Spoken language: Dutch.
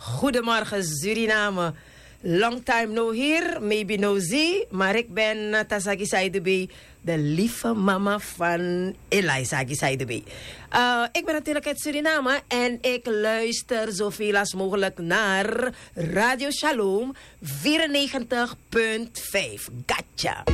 Goedemorgen Suriname. Long time no here, maybe no see. Maar ik ben Tasaki Saidebe, de lieve mama van Eliza Saidebe. Ik ben natuurlijk uit Suriname en ik luister zoveel als mogelijk naar Radio Shalom 94.5. Gotcha.